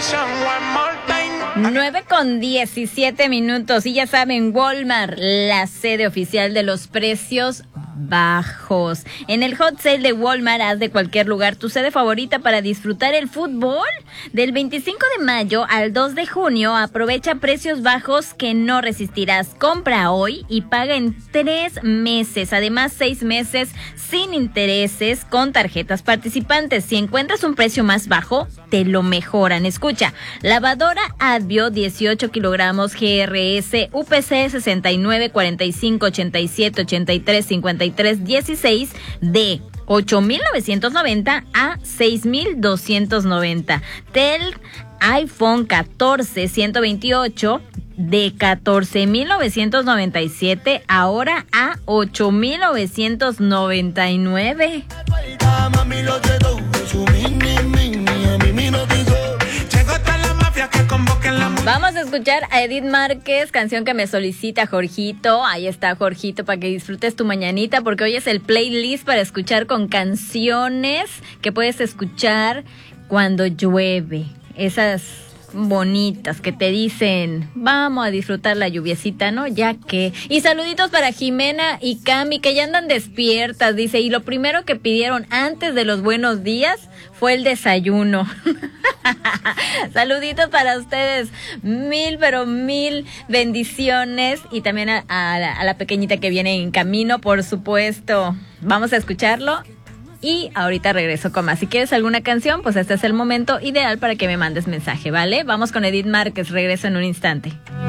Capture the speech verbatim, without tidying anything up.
nueve con diecisiete minutos y ya saben, Walmart, la sede oficial de los precios bajos. En el hot sale de Walmart, haz de cualquier lugar tu sede favorita para disfrutar el fútbol. Del veinticinco de mayo al dos de junio, aprovecha precios bajos que no resistirás. Compra hoy y paga en tres meses. Además, seis meses sin intereses con tarjetas participantes. Si encuentras un precio más bajo, te lo mejoran. Escucha, lavadora Advio dieciocho kilogramos G R S U P C sesenta y nueve cuarenta y cinco ochenta y siete ochenta y tres cincuenta y tres dieciséis de ocho mil novecientos noventa a seis mil doscientos noventa. Tel iPhone catorce ciento veintiocho de catorce mil novecientos noventa y siete ahora a ocho mil novecientos noventa y nueve. Vamos a escuchar a Edith Márquez, canción que me solicita Jorgito. Ahí está Jorgito para que disfrutes tu mañanita, porque hoy es el playlist para escuchar con canciones que puedes escuchar cuando llueve. Esas bonitas que te dicen, vamos a disfrutar la lluviecita, ¿no? Ya que... Y saluditos para Jimena y Cami, que ya andan despiertas, dice, y lo primero que pidieron antes de los buenos días fue el desayuno. Saluditos para ustedes, mil, pero mil bendiciones, y también a, a, la, a la pequeñita que viene en camino, por supuesto. Vamos a escucharlo. Y ahorita regreso con más. Si quieres alguna canción, pues este es el momento ideal para que me mandes mensaje, ¿vale? Vamos con Edith Márquez, regreso en un instante.